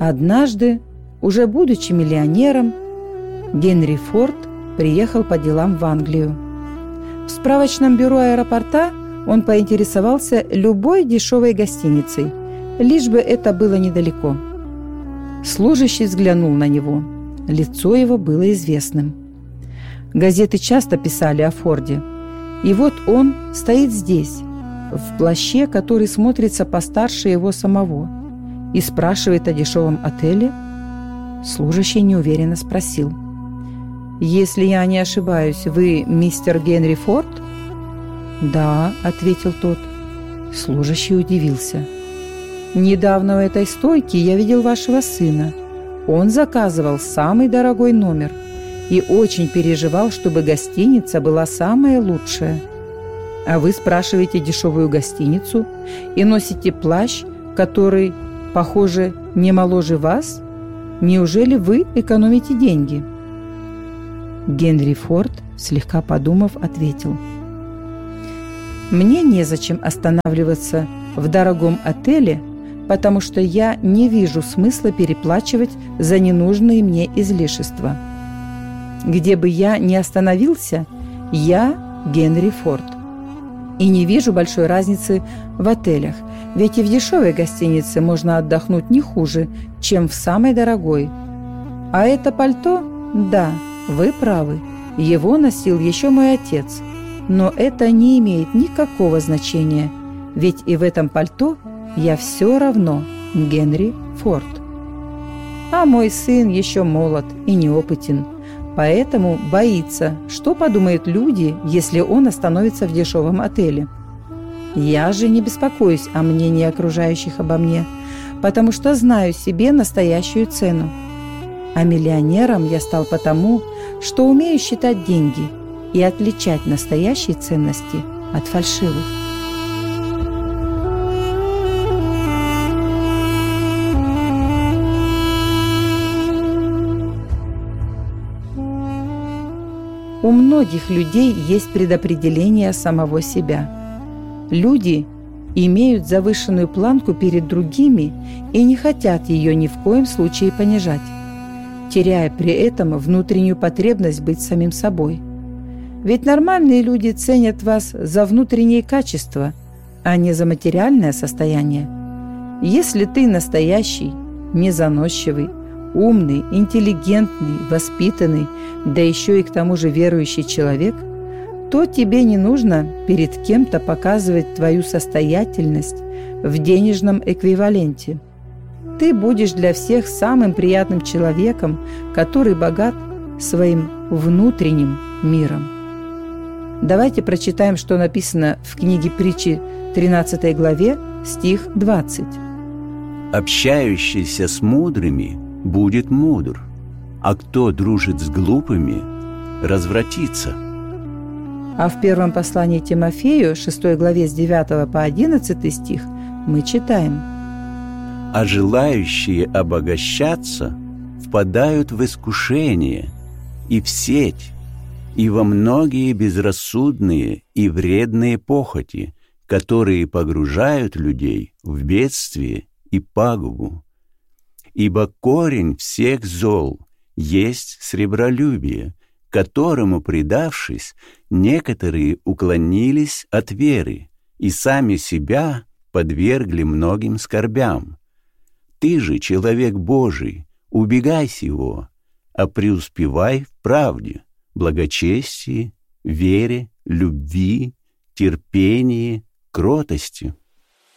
Однажды, уже будучи миллионером, Генри Форд приехал по делам в Англию. В справочном бюро аэропорта он поинтересовался любой дешевой гостиницей, лишь бы это было недалеко. Служащий взглянул на него. Лицо его было известным. Газеты часто писали о Форде. И вот он стоит здесь, в плаще, который смотрится постарше его самого, и спрашивает о дешевом отеле. Служащий неуверенно спросил: «Если я не ошибаюсь, вы мистер Генри Форд?» «Да», — ответил тот. Служащий удивился. «Недавно у этой стойки я видел вашего сына. Он заказывал самый дорогой номер и очень переживал, чтобы гостиница была самая лучшая. А вы спрашиваете дешевую гостиницу и носите плащ, который, похоже, не моложе вас? Неужели вы экономите деньги?» Генри Форд, слегка подумав, ответил: «Мне незачем останавливаться в дорогом отеле, потому что я не вижу смысла переплачивать за ненужные мне излишества. Где бы я ни остановился, я Генри Форд. И не вижу большой разницы в отелях, ведь и в дешевой гостинице можно отдохнуть не хуже, чем в самой дорогой. А это пальто? Да, вы правы, его носил еще мой отец. Но это не имеет никакого значения, ведь и в этом пальто я все равно Генри Форд. А мой сын еще молод и неопытен, поэтому боится, что подумают люди, если он остановится в дешевом отеле. Я же не беспокоюсь о мнении окружающих обо мне, потому что знаю себе настоящую цену. А миллионером я стал потому, что умею считать деньги и отличать настоящие ценности от фальшивых». У многих людей есть предопределение самого себя. Люди имеют завышенную планку перед другими и не хотят ее ни в коем случае понижать, теряя при этом внутреннюю потребность быть самим собой. Ведь нормальные люди ценят вас за внутренние качества, а не за материальное состояние. Если ты настоящий, незаносчивый, умный, интеллигентный, воспитанный, да еще и к тому же верующий человек, то тебе не нужно перед кем-то показывать твою состоятельность в денежном эквиваленте. Ты будешь для всех самым приятным человеком, который богат своим внутренним миром. Давайте прочитаем, что написано в книге Притчи, 13 главе, стих 20. «Общающийся с мудрыми будет мудр, а кто дружит с глупыми, развратится». А в первом послании Тимофею, 6 главе с 9 по 11 стих, мы читаем: «А желающие обогащаться впадают в искушение и в сеть, и во многие безрассудные и вредные похоти, которые погружают людей в бедствие и пагубу. Ибо корень всех зол есть сребролюбие, которому, предавшись, некоторые уклонились от веры и сами себя подвергли многим скорбям. Ты же, человек Божий, убегай сего, а преуспевай в правде, благочестии, вере, любви, терпении, кротости».